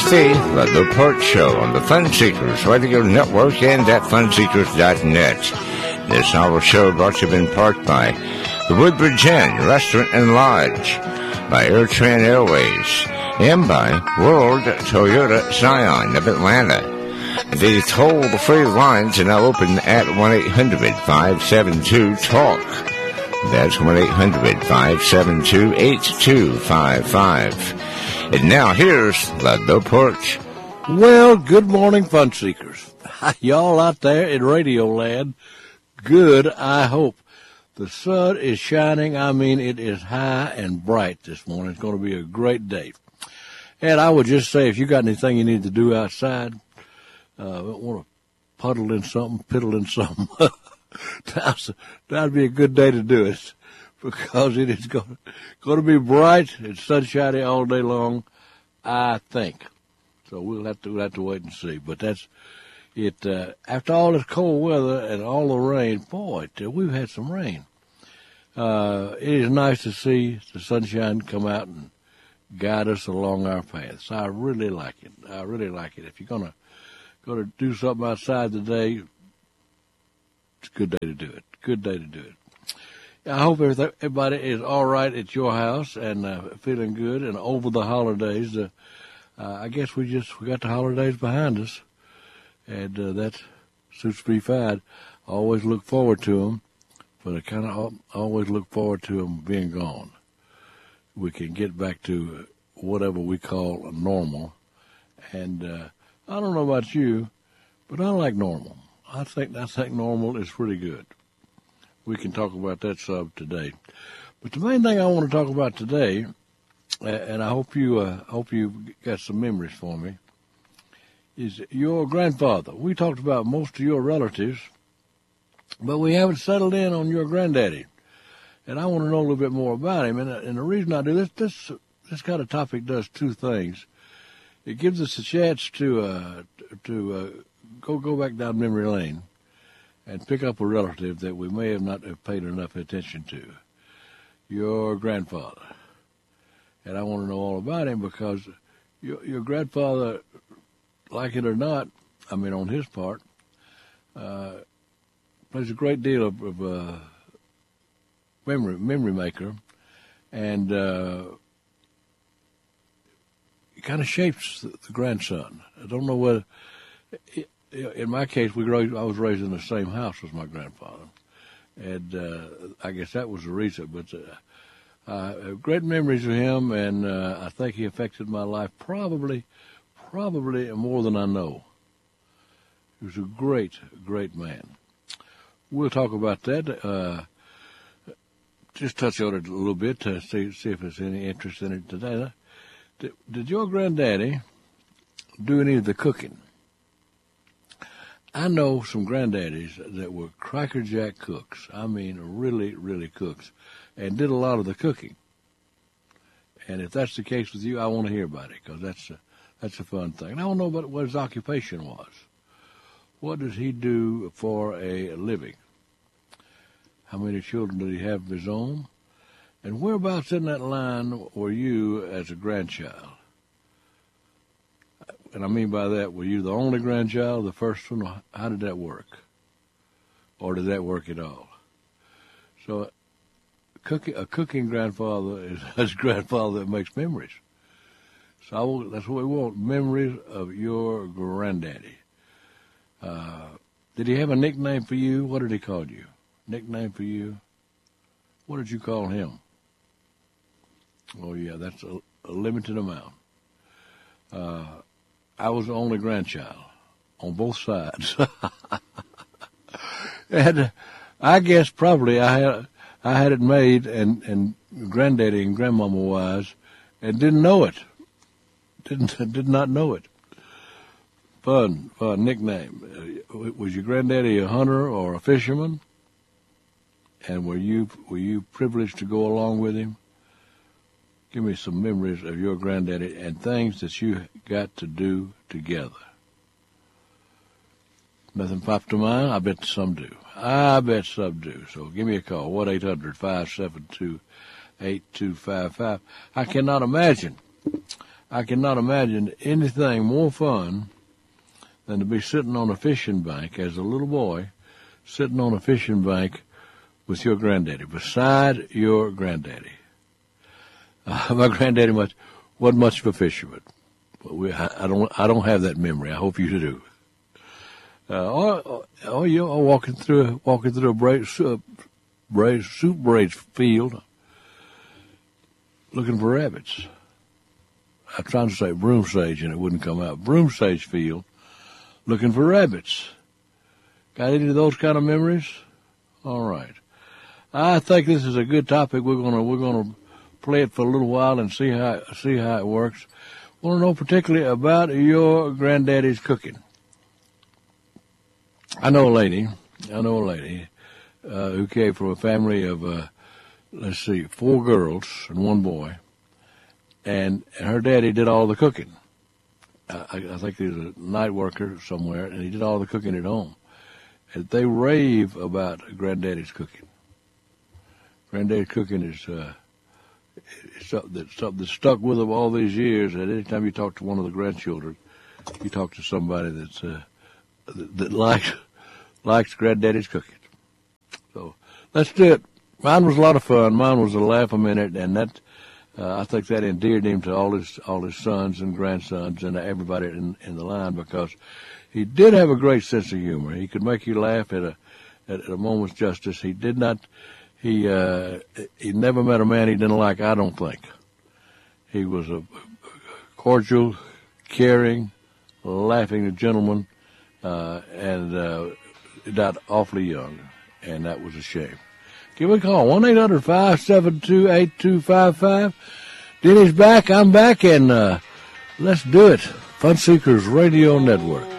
the LaPorte Show on the Fun Seekers Radio Network and at funseekers.net. This hour show brought to you in part by the Woodbridge Inn Restaurant and Lodge, by AirTran Airways, and by World Toyota Scion of Atlanta. The toll-free lines are now open at 1-800-572-TALK. That's 1-800-572-8255. And now here's the Porch. Well, good morning, Fun Seekers. Y'all out there in Radio Land, good, I hope. The sun is shining. I mean, it is high and bright this morning. It's going to be a great day. And I would just say, if you got anything you need to do outside, want to puddle in something, piddle in something, that'd be a good day to do it, because it is going to be bright and sunshiny all day long, I think. So we'll have to wait and see. But that's it. After all this cold weather and all the rain, boy, we've had some rain. It is nice to see the sunshine come out and guide us along our paths. I really like it. I really like it. If you're gonna do something outside today, it's a good day to do it. Good day to do it. I hope everybody is all right at your house and feeling good. And over the holidays, I guess we got the holidays behind us, and that suits me fine. I always look forward to them, but I kind of always look forward to them being gone. We can get back to whatever we call normal. And I don't know about you, but I like normal. I think normal is pretty good. We can talk about that some today. But the main thing I want to talk about today, and I hope you got some memories for me, is your grandfather. We talked about most of your relatives, but we haven't settled in on your granddaddy. And I want to know a little bit more about him. And the reason I do this kind of topic does two things. It gives us a chance to go back down memory lane and pick up a relative that we may have not have paid enough attention to, your grandfather. And I want to know all about him, because your grandfather, like it or not, I mean on his part, plays a great deal of memory maker, and it kind of shapes the grandson. I don't know whether, in my case, I was raised in the same house as my grandfather, and I guess that was the reason. But great memories of him, and I think he affected my life probably more than I know. He was a great man. We'll talk about that. Just touch on it a little bit to see if there's any interest in it today. Did your granddaddy do any of the cooking? I know some granddaddies that were crackerjack cooks. I mean, really, really cooks, and did a lot of the cooking. And if that's the case with you, I want to hear about it, because that's a fun thing. And I want to know about what his occupation was. What does he do for a living? How many children did he have of his own? And whereabouts in that line were you as a grandchild? And I mean by that, were you the only grandchild, the first one? How did that work? Or did that work at all? So a cooking grandfather is a grandfather that makes memories. So that's what we want, memories of your granddaddy. Did he have a nickname for you? What did he call you? Nickname for you? What did you call him? Oh, yeah, that's a limited amount. I was the only grandchild on both sides. And I guess probably I had it made, and granddaddy and grandmama wise, and didn't know it. Did not know it. Fun nickname. Was your granddaddy a hunter or a fisherman? And were you privileged to go along with him? Give me some memories of your granddaddy and things that you got to do together. Nothing popped to mind? I bet some do. So give me a call, 1-800-572-8255. I cannot imagine I cannot imagine anything more fun than to be sitting on a fishing bank as a little boy, sitting on a fishing bank with your granddaddy, beside your granddaddy. My granddaddy wasn't much of a fisherman. I don't have that memory. I hope you do. You're walking through a soup braised field, looking for rabbits. I'm trying to say broom sage, and it wouldn't come out. Broom sage field, looking for rabbits. Got any of those kind of memories? All right. I think this is a good topic. We're gonna play it for a little while and see how it works. Want to know particularly about your granddaddy's cooking. I know a lady who came from a family of 4 girls and 1 boy, and her daddy did all the cooking. I think he was a night worker somewhere, and he did all the cooking at home. And they rave about granddaddy's cooking. Granddaddy's cooking is something that stuck with them all these years. And any time you talk to one of the grandchildren, you talk to somebody that likes granddaddy's cooking. So let's do it. Mine was a lot of fun. Mine was a laugh a minute, and that I think that endeared him to all his sons and grandsons and everybody in the line, because he did have a great sense of humor. He could make you laugh at a moment's justice. He did not. He never met a man he didn't like, I don't think. He was a cordial, caring, laughing gentleman, and died awfully young, and that was a shame. Give me a call, 1-800-572-8255. Denny's back, I'm back, and let's do it. Fun Seekers Radio Network.